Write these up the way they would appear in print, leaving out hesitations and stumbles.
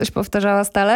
Coś powtarzała stale?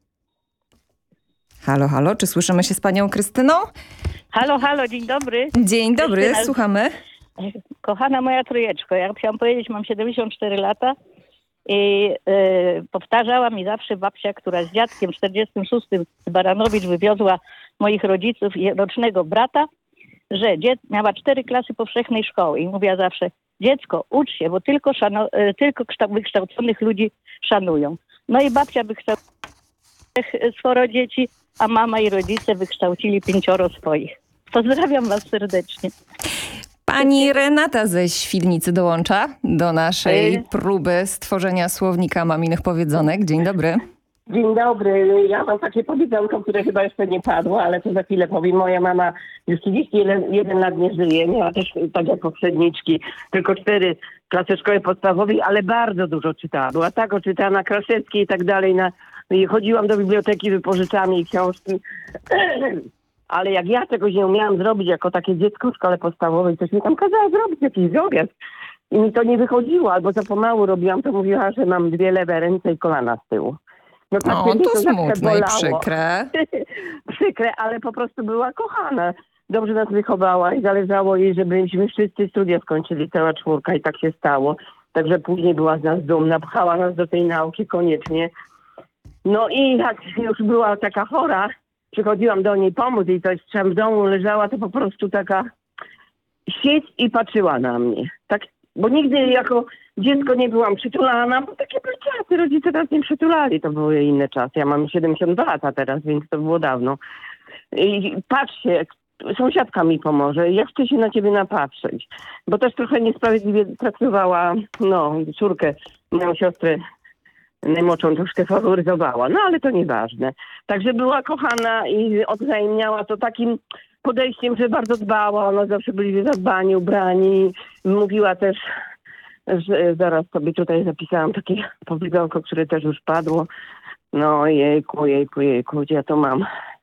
Halo, halo, czy słyszymy się z panią Krystyną? Halo, halo, dzień dobry. Dzień dobry, Krystyna. słuchamy. Kochana moja trójeczko, ja chciałam powiedzieć, mam 74 lata i powtarzała mi zawsze babcia, która z dziadkiem w 46 z Baranowicz wywiozła moich rodziców i rocznego brata, że miała 4 klasy powszechnej szkoły i mówiła zawsze: dziecko, ucz się, bo tylko wykształconych ludzi szanują. No i babcia wykształciła sporo dzieci, a mama i rodzice wykształcili 5 swoich. Pozdrawiam was serdecznie. Pani Renata ze Świdnicy dołącza do naszej próby stworzenia słownika maminych powiedzonek. Dzień dobry. Dzień dobry. Ja mam takie powiedzonko, które chyba jeszcze nie padło, ale to za chwilę powiem. Moja mama już 31 lat nie żyje. Miała też, tak jak poprzedniczki, tylko 4 klasy szkoły podstawowej, ale bardzo dużo czytała. Była tak oczytana, Kraszewski i tak dalej. I chodziłam do biblioteki, wypożyczałam jej książki. Ale jak ja czegoś nie umiałam zrobić jako takie dziecko w szkole podstawowej, coś mi tam kazała zrobić, jakiś drobiazg. I mi to nie wychodziło, albo za pomału robiłam, to mówiła, że mam 2 lewe ręce i kolana z tyłu. No tak, to smutne i przykre. Przykre, ale po prostu była kochana. Dobrze nas wychowała i zależało jej, żebyśmy wszyscy studia skończyli, cała 4 i tak się stało. Także później była z nas dumna, pchała nas do tej nauki koniecznie. No i jak już była taka chora, przychodziłam do niej pomóc i coś tam w domu leżała, to po prostu taka siedź i patrzyła na mnie. Tak, bo nigdy jako dziecko nie byłam przytulana, bo takie były czasy, rodzice nas nie przytulali, to były inne czasy. Ja mam 72 lata teraz, więc to było dawno. I patrzcie, sąsiadka mi pomoże, ja chcę się na ciebie napatrzeć, bo też trochę niesprawiedliwie traktowała, córkę, moją siostrę najmłodszą troszkę faworyzowała, no ale to nieważne. Także była kochana i odwzajemniała to takim podejściem, że bardzo dbała, ona zawsze byli zadbani, ubrani. Mówiła też, że zaraz sobie tutaj zapisałam takie powiedzonko, które też już padło. No jejku, gdzie ja to mam?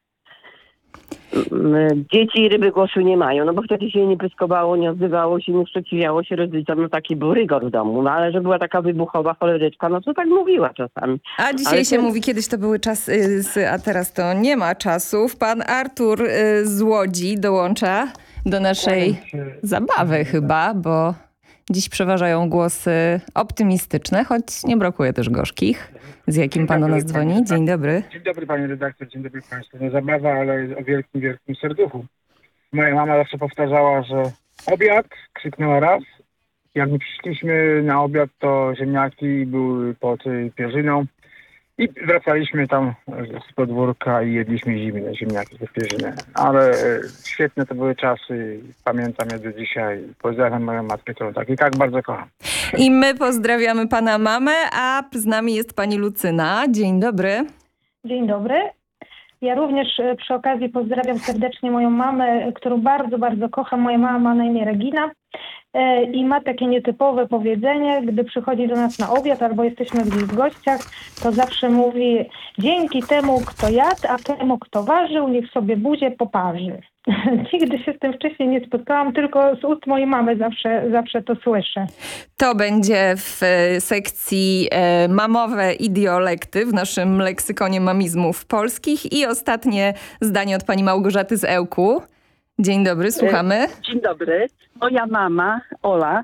Dzieci i ryby głosu nie mają, no bo wtedy się nie pyskowało, nie odzywało się, nie sprzeciwiało się rodzicom, no taki był rygor w domu, no ale że była taka wybuchowa choleryczka, no to tak mówiła czasami. A dzisiaj się mówi, kiedyś to były czasy, a teraz to nie ma czasów. Pan Artur z Łodzi dołącza do naszej zabawy chyba, bo dziś przeważają głosy optymistyczne, choć nie brakuje też gorzkich. Z jakim pan do nas dzwoni? Dzień dobry. Dzień dobry pani redaktor, dzień dobry państwu. No zabawa, ale o wielkim, wielkim serduchu. Moja mama zawsze powtarzała, że obiad, krzyknęła raz. Jak my przyszliśmy na obiad, to ziemniaki były pod pierzyną. I wracaliśmy tam z podwórka i jedliśmy zimne ziemniaki z pierzyny. Ale świetne to były czasy. Pamiętam je do dzisiaj. Pozdrawiam moją matkę, którą tak i tak bardzo kocham. I my pozdrawiamy pana mamę, a z nami jest pani Lucyna. Dzień dobry. Dzień dobry. Ja również przy okazji pozdrawiam serdecznie moją mamę, którą bardzo, bardzo kocham. Moja mama ma na imię Regina i ma takie nietypowe powiedzenie, gdy przychodzi do nas na obiad albo jesteśmy gdzieś w gościach, to zawsze mówi: dzięki temu, kto jadł, a temu, kto ważył, niech sobie buzię poparzy. Nigdy się z tym wcześniej nie spotkałam, tylko z ust mojej mamy zawsze to słyszę. To będzie w sekcji mamowe idiolekty w naszym leksykonie mamizmów polskich. I ostatnie zdanie od pani Małgorzaty z Ełku. Dzień dobry, słuchamy. Dzień dobry. Moja mama, Ola,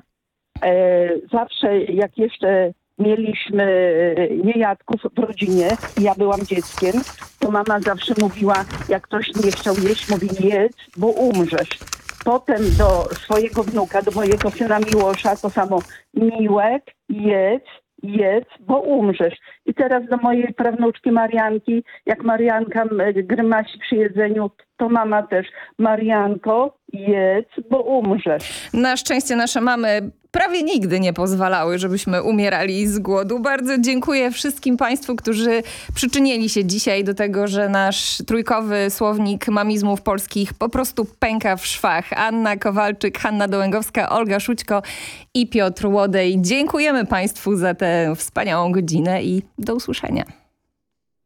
zawsze jak jeszcze mieliśmy niejadków w rodzinie, ja byłam dzieckiem, to mama zawsze mówiła, jak ktoś nie chciał jeść, mówi: jedz, bo umrzesz. Potem do swojego wnuka, do mojego syna Miłosza, to samo: Miłek, jedz, bo umrzesz. I teraz do mojej prawnuczki Marianki, jak Marianka grymasi przy jedzeniu, to mama też: Marianko, jedz, bo umrzesz. Na szczęście nasze mamy prawie nigdy nie pozwalały, żebyśmy umierali z głodu. Bardzo dziękuję wszystkim państwu, którzy przyczynili się dzisiaj do tego, że nasz trójkowy słownik mamizmów polskich po prostu pęka w szwach. Anna Kowalczyk, Hanna Dołęgowska, Olga Szućko i Piotr Łodej. Dziękujemy państwu za tę wspaniałą godzinę i do usłyszenia.